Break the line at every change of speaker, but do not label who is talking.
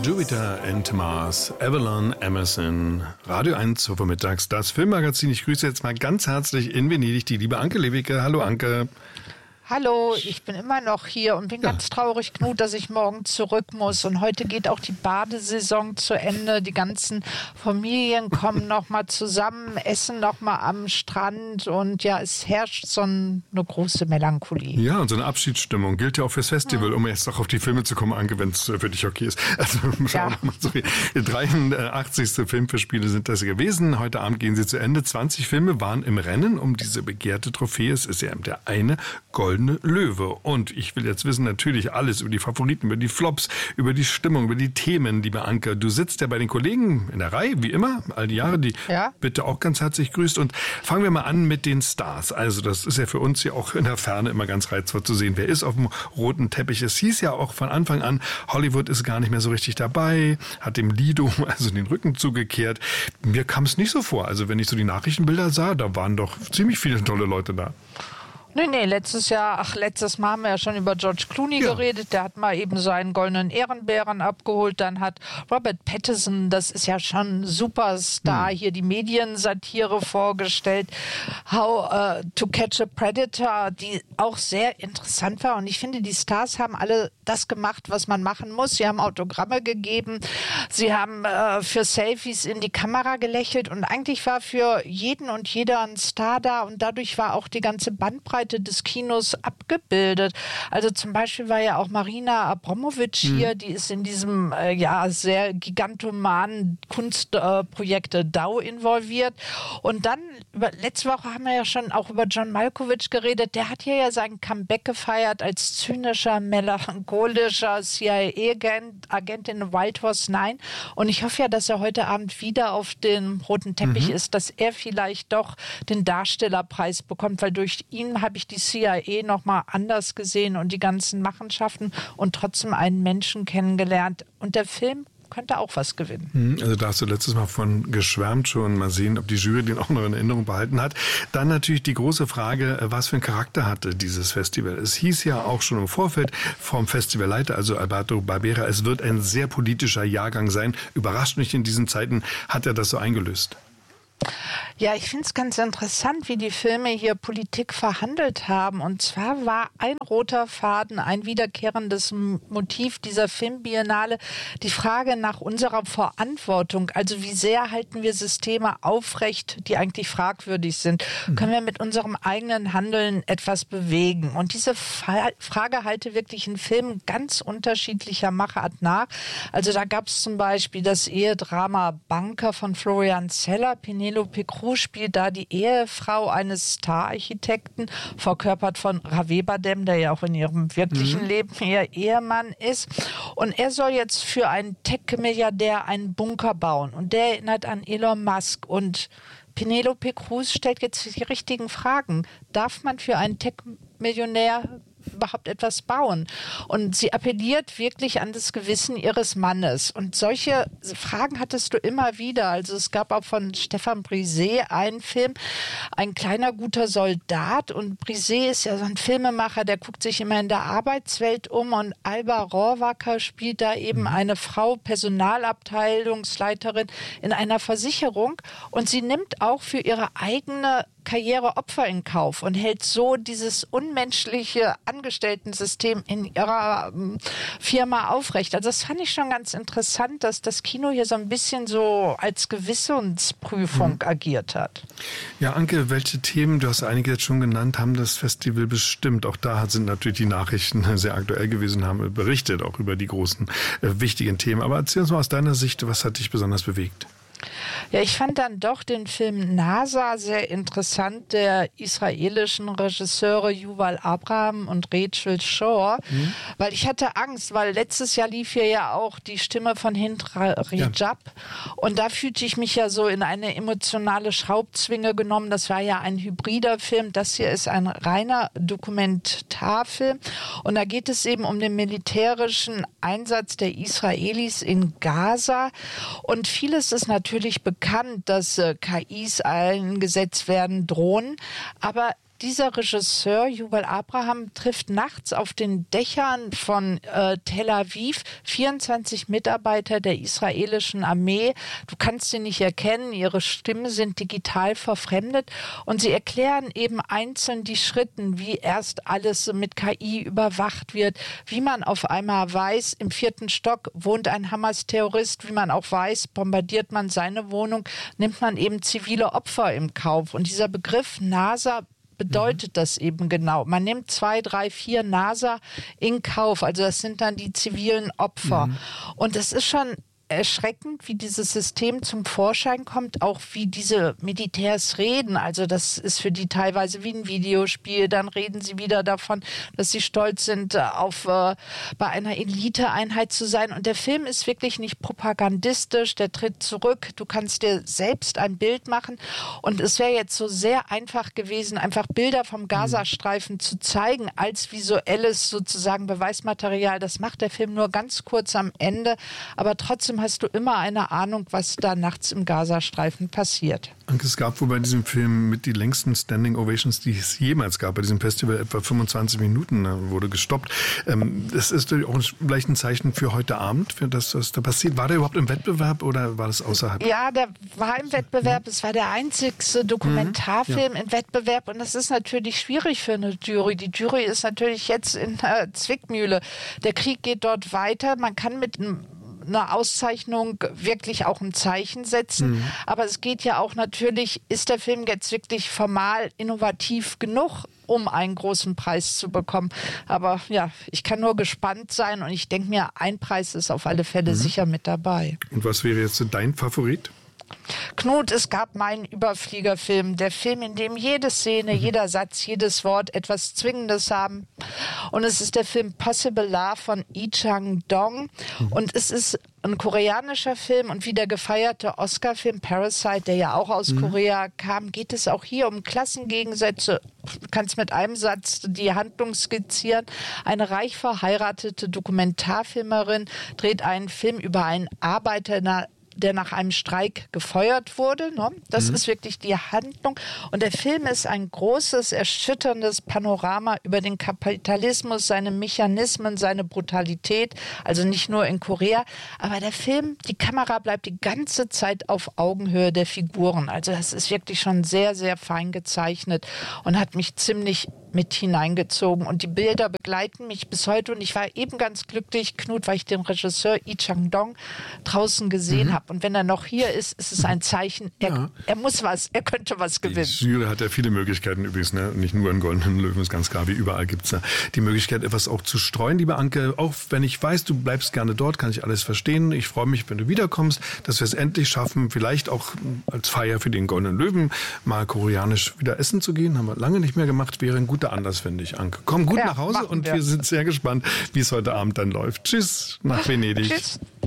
Jupiter and Mars, Evelyn Emerson, Radio 1 vormittags, das Filmmagazin. Ich grüße jetzt mal ganz herzlich in Venedig die liebe Anke Lewicke. Hallo Anke.
Hallo, ich bin immer noch hier und bin ganz traurig, Knut, dass ich morgen zurück muss. Und heute geht auch die Badesaison zu Ende. Die ganzen Familien kommen nochmal zusammen, essen nochmal am Strand. Und ja, es herrscht so eine große Melancholie.
Ja, und so eine Abschiedsstimmung gilt ja auch fürs Festival, um jetzt auch auf die Filme zu kommen, Anke, wenn es für dich okay ist. Also schauen wir mal so. 83. Filmfestspiele sind das gewesen. Heute Abend gehen sie zu Ende. 20 Filme waren im Rennen um diese begehrte Trophäe. Es ist ja der eine Goldene Löwe. Und ich will jetzt wissen, natürlich alles über die Favoriten, über die Flops, über die Stimmung, über die Themen, liebe Anke. Du sitzt ja bei den Kollegen in der Reihe, wie immer, all die Jahre, die bitte auch ganz herzlich grüßt. Und fangen wir mal an mit den Stars. Also das ist ja für uns ja auch in der Ferne immer ganz reizvoll zu sehen. Wer ist auf dem roten Teppich? Es hieß ja auch von Anfang an, Hollywood ist gar nicht mehr so richtig dabei, hat dem Lido also den Rücken zugekehrt. Mir kam es nicht so vor. Also wenn ich so die Nachrichtenbilder sah, da waren doch ziemlich viele tolle Leute da.
Nee, letztes Mal haben wir ja schon über George Clooney geredet. Der hat mal eben seinen goldenen Ehrenbären abgeholt. Dann hat Robert Pattinson, das ist ja schon ein Superstar, hier die Mediensatire vorgestellt. How to Catch a Predator, die auch sehr interessant war. Und ich finde, die Stars haben alle das gemacht, was man machen muss. Sie haben Autogramme gegeben. Sie haben für Selfies in die Kamera gelächelt. Und eigentlich war für jeden und jeder ein Star da. Und dadurch war auch die ganze Bandbreite des Kinos abgebildet. Also zum Beispiel war ja auch Marina Abramovic hier, die ist in diesem sehr gigantomanen Kunstprojekt DAO involviert. Und dann, letzte Woche haben wir ja schon auch über John Malkovich geredet, der hat hier ja sein Comeback gefeiert als zynischer, melancholischer CIA-Agent in Wild Horse 9. Und ich hoffe ja, dass er heute Abend wieder auf dem roten Teppich ist, dass er vielleicht doch den Darstellerpreis bekommt, weil durch ihn habe ich die CIA nochmal anders gesehen und die ganzen Machenschaften und trotzdem einen Menschen kennengelernt. Und der Film könnte auch was gewinnen.
Also da hast du letztes Mal von geschwärmt schon. Mal sehen, ob die Jury den auch noch in Erinnerung behalten hat. Dann natürlich die große Frage, was für einen Charakter hatte dieses Festival? Es hieß ja auch schon im Vorfeld vom Festivalleiter, also Alberto Barbera, es wird ein sehr politischer Jahrgang sein. Überrascht mich in diesen Zeiten, hat er das so eingelöst?
Ja, ich finde es ganz interessant, wie die Filme hier Politik verhandelt haben. Und zwar war ein roter Faden, ein wiederkehrendes Motiv dieser Filmbiennale, die Frage nach unserer Verantwortung. Also wie sehr halten wir Systeme aufrecht, die eigentlich fragwürdig sind? Können wir mit unserem eigenen Handeln etwas bewegen? Und diese Frage halte wirklich in Filmen ganz unterschiedlicher Machart nach. Also da gab es zum Beispiel das Ehedrama Banker von Florian Zeller. Penelope Cruz spielt da die Ehefrau eines Stararchitekten, verkörpert von Javier Bardem, der ja auch in ihrem wirklichen Leben ihr Ehemann ist. Und er soll jetzt für einen Tech-Milliardär einen Bunker bauen. Und der erinnert an Elon Musk. Und Penelope Cruz stellt jetzt die richtigen Fragen. Darf man für einen Tech-Millionär überhaupt etwas bauen? Und sie appelliert wirklich an das Gewissen ihres Mannes. Und solche Fragen hattest du immer wieder. Also es gab auch von Stefan Brisé einen Film, Ein kleiner guter Soldat. Und Brisé ist ja so ein Filmemacher, der guckt sich immer in der Arbeitswelt um. Und Alba Rohrwacker spielt da eben eine Frau, Personalabteilungsleiterin in einer Versicherung. Und sie nimmt auch für ihre eigene Karriere Opfer in Kauf und hält so dieses unmenschliche Angestellten-System in ihrer Firma aufrecht. Also das fand ich schon ganz interessant, dass das Kino hier so ein bisschen so als Gewissensprüfung agiert hat.
Ja, Anke, welche Themen, du hast einige jetzt schon genannt, haben das Festival bestimmt? Auch da sind natürlich die Nachrichten sehr aktuell gewesen, haben berichtet auch über die großen, wichtigen Themen. Aber erzähl uns mal aus deiner Sicht, was hat dich besonders bewegt?
Ja, ich fand dann doch den Film NASA sehr interessant, der israelischen Regisseure Yuval Abraham und Rachel Shore, weil ich hatte Angst, weil letztes Jahr lief hier ja auch die Stimme von Hind Rajab und da fühlte ich mich ja so in eine emotionale Schraubzwinge genommen. Das war ja ein hybrider Film, das hier ist ein reiner Dokumentarfilm und da geht es eben um den militärischen Einsatz der Israelis in Gaza und vieles ist natürlich bekannt, dass KIs eingesetzt werden, Drohnen, aber dieser Regisseur, Yuval Abraham, trifft nachts auf den Dächern von Tel Aviv 24 Mitarbeiter der israelischen Armee. Du kannst sie nicht erkennen, ihre Stimmen sind digital verfremdet und sie erklären eben einzeln die Schritte, wie erst alles mit KI überwacht wird, wie man auf einmal weiß, im 4. Stock wohnt ein Hamas-Terrorist, wie man auch weiß, bombardiert man seine Wohnung, nimmt man eben zivile Opfer im Kauf. Und dieser Begriff NASA bedeutet das eben genau. Man nimmt 2, 3, 4 NASA in Kauf. Also das sind dann die zivilen Opfer. Und es ist schon erschreckend, wie dieses System zum Vorschein kommt, auch wie diese Militärs reden. Also das ist für die teilweise wie ein Videospiel. Dann reden sie wieder davon, dass sie stolz sind, bei einer Eliteeinheit zu sein. Und der Film ist wirklich nicht propagandistisch, der tritt zurück. Du kannst dir selbst ein Bild machen. Und es wäre jetzt so sehr einfach gewesen, einfach Bilder vom Gazastreifen zu zeigen, als visuelles sozusagen Beweismaterial. Das macht der Film nur ganz kurz am Ende. Aber trotzdem hast du immer eine Ahnung, was da nachts im Gazastreifen passiert.
Es gab wohl bei diesem Film mit die längsten Standing Ovations, die es jemals gab. Bei diesem Festival etwa 25 Minuten wurde gestoppt. Das ist auch vielleicht ein Zeichen für heute Abend, für das, was da passiert. War der überhaupt im Wettbewerb oder war das außerhalb?
Ja, der war im Wettbewerb. Es war der einzigste Dokumentarfilm im Wettbewerb. Und das ist natürlich schwierig für eine Jury. Die Jury ist natürlich jetzt in der Zwickmühle. Der Krieg geht dort weiter. Man kann mit eine Auszeichnung wirklich auch ein Zeichen setzen. Aber es geht ja auch natürlich, ist der Film jetzt wirklich formal innovativ genug, um einen großen Preis zu bekommen. Aber ja, ich kann nur gespannt sein und ich denke mir, ein Preis ist auf alle Fälle sicher mit dabei.
Und was wäre jetzt dein Favorit?
Knut, es gab meinen Überfliegerfilm, der Film, in dem jede Szene, jeder Satz, jedes Wort etwas Zwingendes haben. Und es ist der Film Possible Love von Lee Chang-dong. Und es ist ein koreanischer Film und wie der gefeierte Oscar-Film Parasite, der ja auch aus Korea kam, geht es auch hier um Klassengegensätze. Du kannst mit einem Satz die Handlung skizzieren. Eine reich verheiratete Dokumentarfilmerin dreht einen Film über einen Arbeiter der nach einem Streik gefeuert wurde. Ne? Das ist wirklich die Handlung. Und der Film ist ein großes, erschütterndes Panorama über den Kapitalismus, seine Mechanismen, seine Brutalität. Also nicht nur in Korea. Aber der Film, die Kamera bleibt die ganze Zeit auf Augenhöhe der Figuren. Also das ist wirklich schon sehr, sehr fein gezeichnet und hat mich ziemlich mit hineingezogen. Und die Bilder begleiten mich bis heute. Und ich war eben ganz glücklich, Knut, weil ich den Regisseur Lee Chang-dong draußen gesehen habe. Und wenn er noch hier ist, ist es ein Zeichen, er muss was, er könnte was gewinnen.
Die Jury hat ja viele Möglichkeiten übrigens, ne? Nicht nur in Goldenen Löwen, ist ganz klar, wie überall gibt es die Möglichkeit, etwas auch zu streuen, liebe Anke. Auch wenn ich weiß, du bleibst gerne dort, kann ich alles verstehen. Ich freue mich, wenn du wiederkommst, dass wir es endlich schaffen, vielleicht auch als Feier für den Goldenen Löwen mal koreanisch wieder essen zu gehen. Haben wir lange nicht mehr gemacht, wäre ein guter Anlass, finde ich, Anke. Komm gut nach Hause und wir sind sehr gespannt, wie es heute Abend dann läuft. Tschüss nach Venedig.
Tschüss.